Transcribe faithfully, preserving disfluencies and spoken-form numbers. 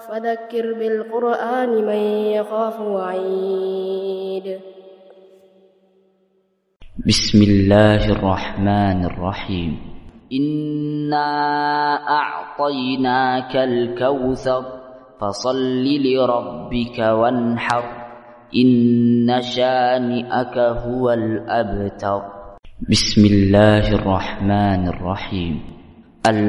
فذكر بالقرآن من يخاف وعيد. بسم الله الرحمن الرحيم. إنا أعطيناك الكوثر فصل لربك وانحر إن شانئك هو الأبتر. بسم الله الرحمن الرحيم.